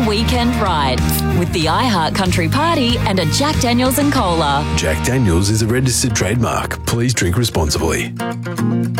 weekend rides with the iHeart Country Party and a Jack Daniels and Cola. Jack Daniels is a registered trademark. Please drink responsibly.